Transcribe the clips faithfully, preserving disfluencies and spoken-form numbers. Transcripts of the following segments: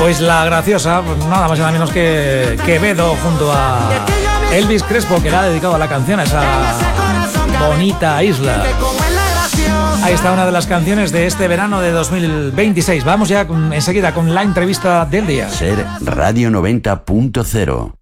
Pues la graciosa, pues nada más y nada menos que Quevedo junto a Elvis Crespo, que le ha dedicado la canción a esa bonita isla. Ahí está una de las canciones de este verano de dos mil veintiséis. Vamos ya con, enseguida con la entrevista del día. Ser Radio noventa punto cero.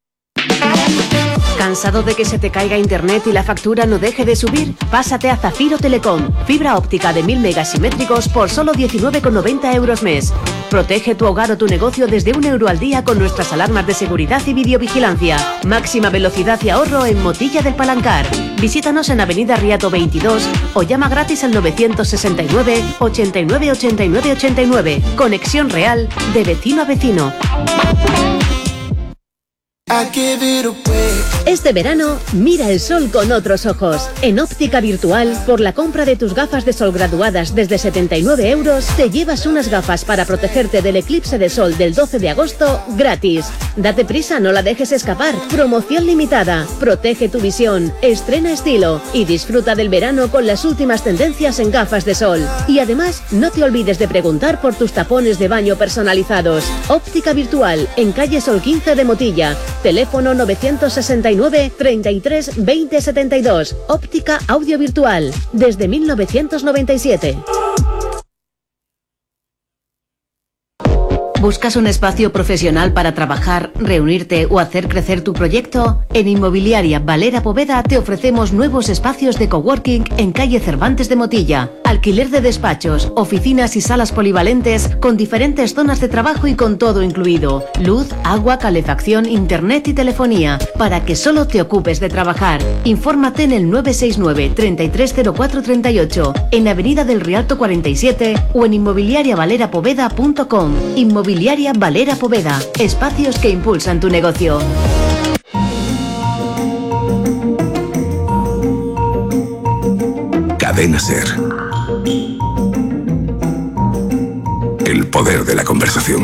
¿Cansado de que se te caiga internet y la factura no deje de subir? Pásate a Zafiro Telecom. Fibra óptica de mil megas simétricos por solo diecinueve con noventa euros mes. Protege tu hogar o tu negocio desde un euro al día con nuestras alarmas de seguridad y videovigilancia. Máxima velocidad y ahorro en Motilla del Palancar. Visítanos en Avenida Riato veintidós o llama gratis al novecientos sesenta y nueve, ochenta y nueve, ochenta y nueve, ochenta y nueve. Conexión real de vecino a vecino. Este verano, mira el sol con otros ojos. En Óptica Virtual, por la compra de tus gafas de sol graduadas desde setenta y nueve euros, te llevas unas gafas para protegerte del eclipse de sol del doce de agosto gratis. Date prisa, no la dejes escapar. Promoción limitada. Protege tu visión, estrena estilo y disfruta del verano con las últimas tendencias en gafas de sol. Y además, no te olvides de preguntar por tus tapones de baño personalizados. Óptica Virtual, en calle Sol quince de Motilla. Teléfono novecientos sesenta y nueve, treinta y tres, veinte setenta y dos. Óptica Audio Virtual, desde mil novecientos noventa y siete. ¿Buscas un espacio profesional para trabajar, reunirte o hacer crecer tu proyecto? En Inmobiliaria Valera Poveda te ofrecemos nuevos espacios de coworking en calle Cervantes de Motilla. Alquiler de despachos, oficinas y salas polivalentes con diferentes zonas de trabajo y con todo incluido. Luz, agua, calefacción, internet y telefonía, para que solo te ocupes de trabajar. Infórmate en el nueve seis nueve, treinta y tres cero cuatro treinta y ocho, en Avenida del Rialto cuarenta y siete o en inmobiliaria valera poveda punto com. Inmobiliaria Valera Poveda, espacios que impulsan tu negocio. Cadena Ser. El poder de la conversación.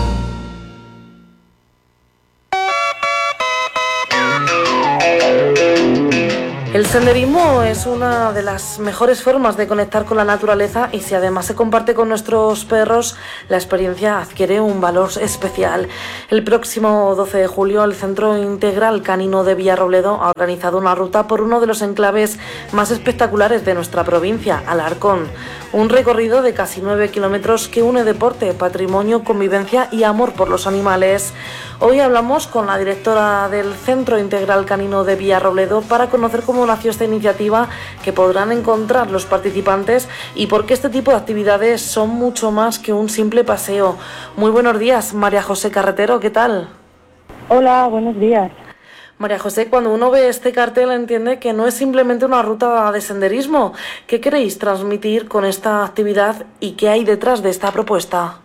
El senderismo es una de las mejores formas de conectar con la naturaleza y si además se comparte con nuestros perros, la experiencia adquiere un valor especial. El próximo doce de julio, el Centro Integral Canino de Villarrobledo ha organizado una ruta por uno de los enclaves más espectaculares de nuestra provincia, Alarcón. Un recorrido de casi nueve kilómetros que une deporte, patrimonio, convivencia y amor por los animales. Hoy hablamos con la directora del Centro Integral Canino de Villarrobledo para conocer cómo nació esta iniciativa que podrán encontrar los participantes y por qué este tipo de actividades son mucho más que un simple paseo. Muy buenos días, María José Carretero, ¿qué tal? Hola, buenos días. María José, cuando uno ve este cartel entiende que no es simplemente una ruta de senderismo. ¿Qué queréis transmitir con esta actividad y qué hay detrás de esta propuesta?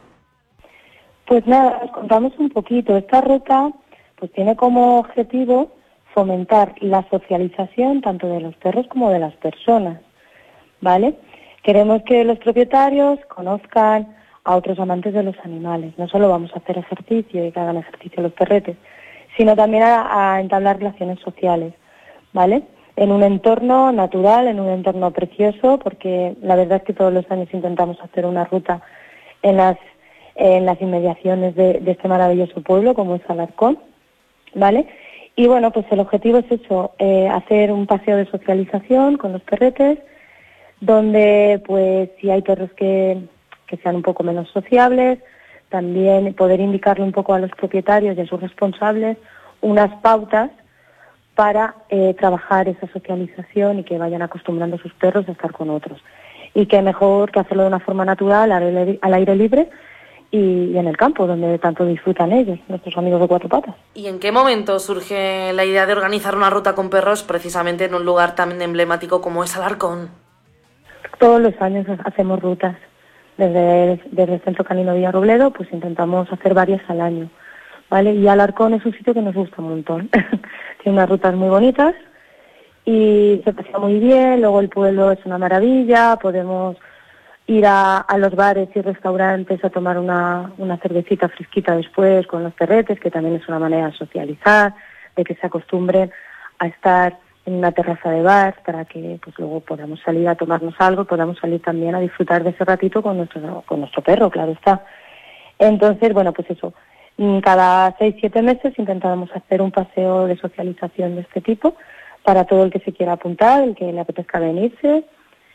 Pues nada, os contamos un poquito. Esta ruta pues tiene como objetivo fomentar la socialización tanto de los perros como de las personas, ¿vale? Queremos que los propietarios conozcan a otros amantes de los animales. No solo vamos a hacer ejercicio y que hagan ejercicio los perretes, sino también a, a entablar relaciones sociales, ¿vale? En un entorno natural, en un entorno precioso, porque la verdad es que todos los años intentamos hacer una ruta en las, en las inmediaciones de, de este maravilloso pueblo, como es Alarcón, ¿vale? Y bueno, pues el objetivo es eso, eh, hacer un paseo de socialización con los perretes, donde pues si hay perros que, que sean un poco menos sociables, también poder indicarle un poco a los propietarios y a sus responsables unas pautas para eh, trabajar esa socialización y que vayan acostumbrando a sus perros a estar con otros. Y que mejor que hacerlo de una forma natural, al aire, al aire libre y, y en el campo, donde tanto disfrutan ellos, nuestros amigos de cuatro patas. ¿Y en qué momento surge la idea de organizar una ruta con perros precisamente en un lugar tan emblemático como es Alarcón? Todos los años hacemos rutas. Desde, desde el Centro Canino Villarrobledo, pues intentamos hacer varias al año, ¿vale? Y Alarcón es un sitio que nos gusta un montón. Tiene unas rutas muy bonitas y se pasea muy bien, luego el pueblo es una maravilla, podemos ir a, a los bares y restaurantes a tomar una, una cervecita fresquita después con los perretes, que también es una manera de socializar, de que se acostumbren a estar en una terraza de bar para que pues luego podamos salir a tomarnos algo, podamos salir también a disfrutar de ese ratito con nuestro con nuestro perro, claro está. Entonces, bueno, pues eso, cada seis, siete meses intentamos hacer un paseo de socialización de este tipo para todo el que se quiera apuntar, el que le apetezca venirse,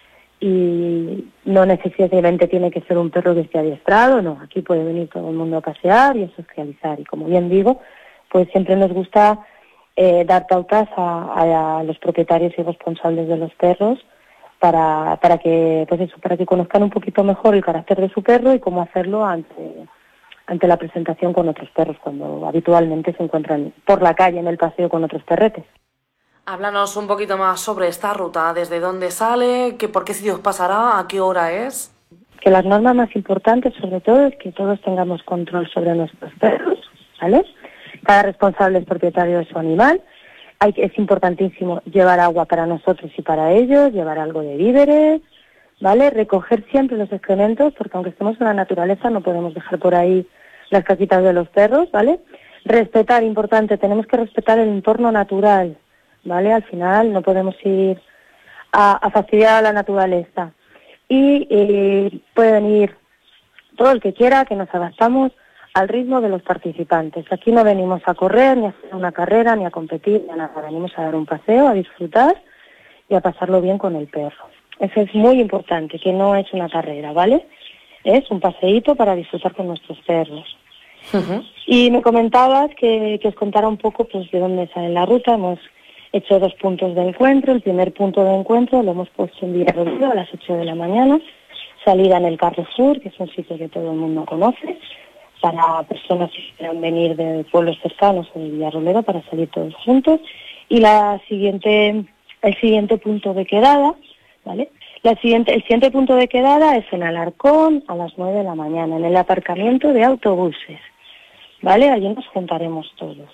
y no necesariamente tiene que ser un perro que esté adiestrado, no, aquí puede venir todo el mundo a pasear y a socializar, y como bien digo, pues siempre nos gusta eh, dar pautas a, a los propietarios y responsables de los perros para, para que, pues eso, para que conozcan un poquito mejor el carácter de su perro y cómo hacerlo ante, ante la presentación con otros perros, cuando habitualmente se encuentran por la calle en el paseo con otros perretes. Háblanos un poquito más sobre esta ruta, desde dónde sale, que por qué sitios pasará, a qué hora es. Que las normas más importantes, sobre todo, es que todos tengamos control sobre nuestros perros, ¿vale? Cada responsable es propietario de su animal. Hay, es importantísimo llevar agua para nosotros y para ellos, llevar algo de víveres, ¿vale? Recoger siempre los excrementos, porque aunque estemos en la naturaleza no podemos dejar por ahí las caquitas de los perros, ¿vale? Respetar, importante, tenemos que respetar el entorno natural, ¿vale? Al final no podemos ir a, a fastidiar a la naturaleza. Y eh, puede venir todo el que quiera, que nos adaptamos al ritmo de los participantes. Aquí no venimos a correr, ni a hacer una carrera, ni a competir, ni a nada. Venimos a dar un paseo, a disfrutar y a pasarlo bien con el perro. Eso es muy importante, que no es una carrera, ¿vale? Es un paseíto para disfrutar con nuestros perros. Uh-huh. Y me comentabas que, que os contara un poco pues de dónde sale la ruta. Hemos hecho dos puntos de encuentro. El primer punto de encuentro lo hemos puesto en Villarrobledo a las ocho de la mañana. Salida en el Carrefour, que es un sitio que todo el mundo conoce, para personas que quieran venir de pueblos cercanos o de Villarrobledo para salir todos juntos. Y la siguiente, el siguiente punto de quedada, ¿vale? La siguiente, el siguiente punto de quedada es en Alarcón a las nueve de la mañana, en el aparcamiento de autobuses, ¿vale? Allí nos juntaremos todos.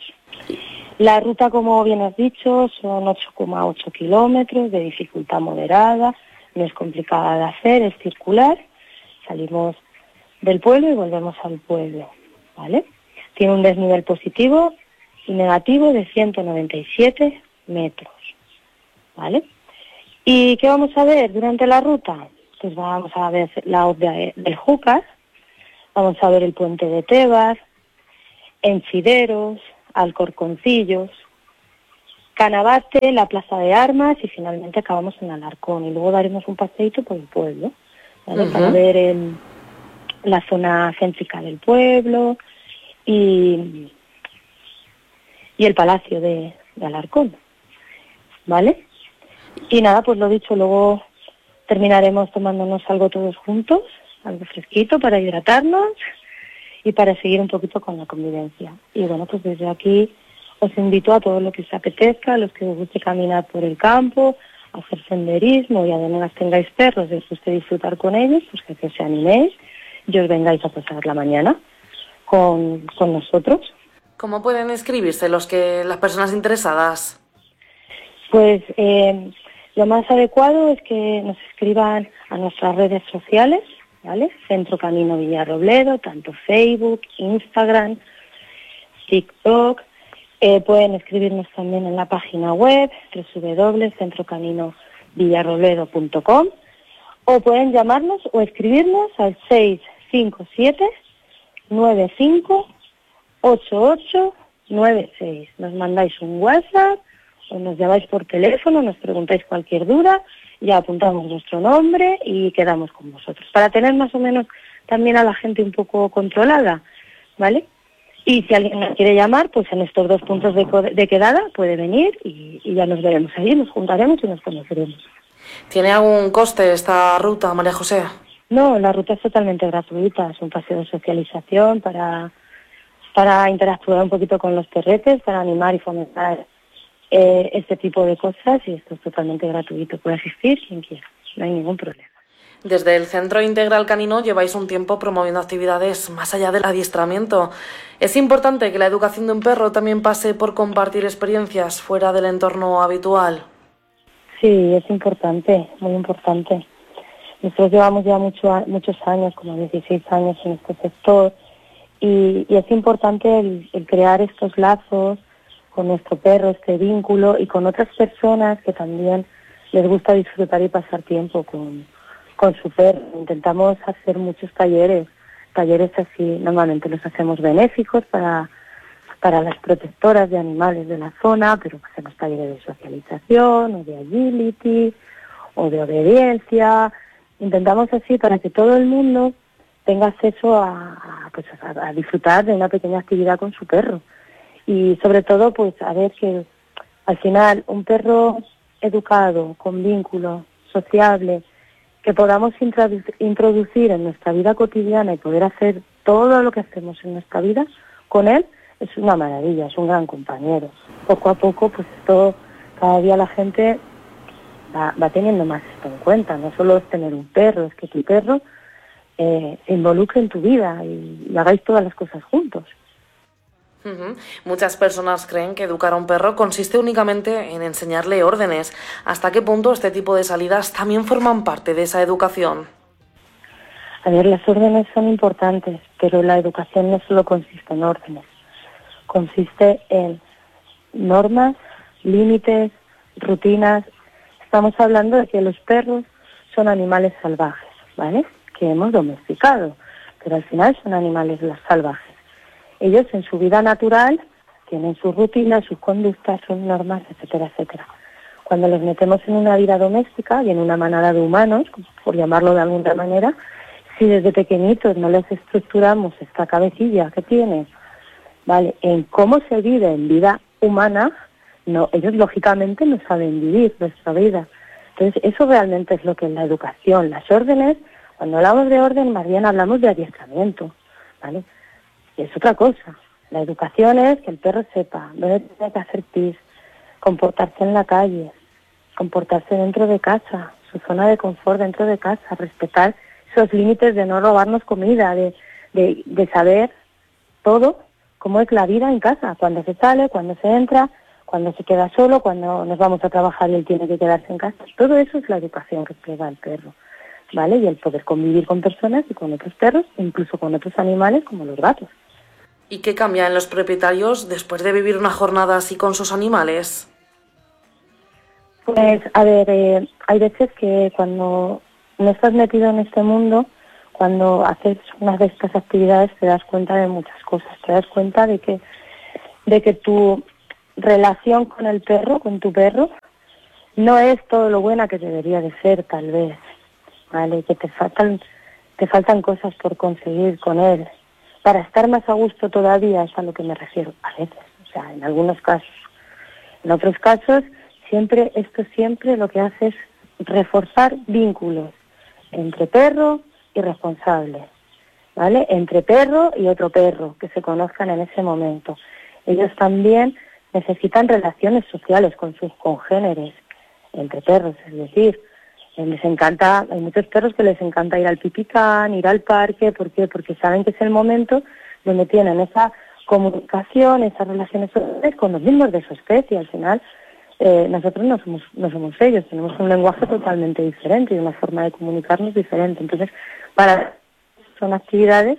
La ruta, como bien has dicho, son ocho coma ocho kilómetros de dificultad moderada, no es complicada de hacer, es circular. Salimos del pueblo y volvemos al pueblo, ¿vale? Tiene un desnivel positivo y negativo de ciento noventa y siete metros, ¿vale? ¿Y qué vamos a ver durante la ruta? Pues vamos a ver la hoz de, del Júcar, vamos a ver el puente de Tebas, Enfideros, Alcorconcillos, Canabate, la Plaza de Armas y finalmente acabamos en Alarcón. Y luego daremos un paseíto por el pueblo, ¿vale? Uh-huh. Para ver el, la zona céntrica del pueblo y, y el Palacio de, de Alarcón, ¿vale? Y nada, pues lo dicho, luego terminaremos tomándonos algo todos juntos, algo fresquito para hidratarnos y para seguir un poquito con la convivencia. Y bueno, pues desde aquí os invito a todos los que os apetezca, a los que os guste caminar por el campo, a hacer senderismo y además tengáis perros y os guste disfrutar con ellos, pues que, que os animéis y os vengáis a pasar la mañana con, con nosotros. ¿Cómo pueden inscribirse los que las personas interesadas? Pues eh, lo más adecuado es que nos escriban a nuestras redes sociales, ¿vale? Centro Canino Villarrobledo, tanto Facebook, Instagram, TikTok. Eh, pueden escribirnos también en la página web doble u doble u doble u punto centro canino villarrobledo punto com o pueden llamarnos o escribirnos al seis cinco siete nueve cinco ocho ocho nueve seis. Nos mandáis un WhatsApp o nos llamáis por teléfono, nos preguntáis cualquier duda, ya apuntamos vuestro nombre y quedamos con vosotros, para tener más o menos también a la gente un poco controlada, ¿vale? Y si alguien nos quiere llamar, pues en estos dos puntos de, de quedada puede venir y, y ya nos veremos ahí, nos juntaremos y nos conoceremos. ¿Tiene algún coste esta ruta, María José? No, la ruta es totalmente gratuita, es un paseo de socialización para, para interactuar un poquito con los perretes, para animar y fomentar eh, este tipo de cosas, y esto es totalmente gratuito, puede asistir quien quiera, no hay ningún problema. Desde el Centro Integral Canino lleváis un tiempo promoviendo actividades más allá del adiestramiento. ¿Es importante que la educación de un perro también pase por compartir experiencias fuera del entorno habitual? Sí, es importante, muy importante. Nosotros llevamos ya mucho, muchos años, como dieciséis años en este sector, y, y es importante el, el crear estos lazos con nuestro perro, este vínculo, y con otras personas que también les gusta disfrutar y pasar tiempo con con su perro. Intentamos hacer muchos talleres talleres así normalmente los hacemos benéficos para, para las protectoras de animales de la zona, pero hacemos talleres de socialización o de agility o de obediencia. Intentamos así para que todo el mundo tenga acceso a, a, pues, a, a disfrutar de una pequeña actividad con su perro. Y sobre todo, pues a ver que al final un perro educado, con vínculo, sociable, que podamos introducir en nuestra vida cotidiana y poder hacer todo lo que hacemos en nuestra vida con él, es una maravilla, es un gran compañero. Poco a poco, pues esto, cada día la gente va, va teniendo más esto en cuenta. No solo es tener un perro, es que tu perro eh, se involucre en tu vida y, y hagáis todas las cosas juntos. Uh-huh. Muchas personas creen que educar a un perro consiste únicamente en enseñarle órdenes. ¿Hasta qué punto este tipo de salidas también forman parte de esa educación? A ver, las órdenes son importantes, pero la educación no solo consiste en órdenes. Consiste en normas, límites, rutinas. Estamos hablando de que los perros son animales salvajes, ¿vale? Que hemos domesticado, pero al final son animales salvajes. Ellos en su vida natural tienen sus rutinas, sus conductas, sus normas, etcétera, etcétera. Cuando los metemos en una vida doméstica y en una manada de humanos, por llamarlo de alguna manera, si desde pequeñitos no les estructuramos esta cabecilla que tienen, ¿vale?, en cómo se vive en vida humana, no, ellos lógicamente no saben vivir nuestra vida. Entonces eso realmente es lo que es la educación. Las órdenes, cuando hablamos de orden, más bien hablamos de adiestramiento, ¿vale? Es otra cosa. La educación es que el perro sepa dónde tiene que hacer pis, comportarse en la calle, comportarse dentro de casa, su zona de confort dentro de casa, respetar esos límites de no robarnos comida, de, de, de saber todo cómo es la vida en casa, cuando se sale, cuando se entra, cuando se queda solo, cuando nos vamos a trabajar y él tiene que quedarse en casa. Todo eso es la educación que le da el perro, ¿vale? Y el poder convivir con personas y con otros perros, incluso con otros animales como los gatos. ¿Y qué cambia en los propietarios después de vivir una jornada así con sus animales? Pues, a ver, eh, hay veces que cuando no estás metido en este mundo, cuando haces una de estas actividades te das cuenta de muchas cosas. Te das cuenta de que, de que tu relación con el perro, con tu perro, no es todo lo buena que debería de ser, tal vez, ¿vale? Que te faltan, te faltan cosas por conseguir con él. Para estar más a gusto todavía, es a lo que me refiero, a veces, o sea, en algunos casos. En otros casos, siempre, esto siempre lo que hace es reforzar vínculos entre perro y responsable, ¿vale? Entre perro y otro perro, que se conozcan en ese momento. Ellos también necesitan relaciones sociales con sus congéneres, entre perros, es decir, les encanta, hay muchos perros que les encanta ir al pipicán, ir al parque. ¿Por qué? Porque saben que es el momento donde tienen esa comunicación, esas relaciones sociales con los mismos de su especie. Al final, eh, nosotros no somos, no somos ellos, tenemos un lenguaje totalmente diferente y una forma de comunicarnos diferente. Entonces, para son actividades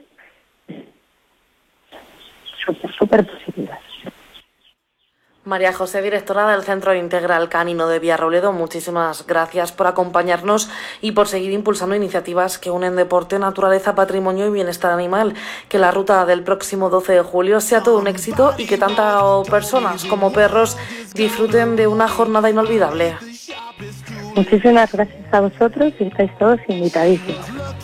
súper, súper positivas. María José, directora del Centro Integral Canino de Villarrobledo, muchísimas gracias por acompañarnos y por seguir impulsando iniciativas que unen deporte, naturaleza, patrimonio y bienestar animal. Que la ruta del próximo doce de julio sea todo un éxito y que tanto personas como perros disfruten de una jornada inolvidable. Muchísimas gracias a vosotros y estáis todos invitadísimos.